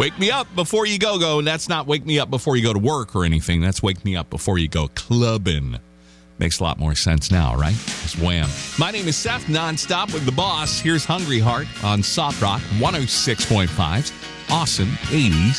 Wake me up before you go. And that's not wake me up before you go to work or anything. That's wake me up before you go clubbing. Makes a lot more sense now, right? It's Wham. My name is Seth, nonstop with the boss. Here's Hungry Heart on Soft Rock 106.5's Awesome 80s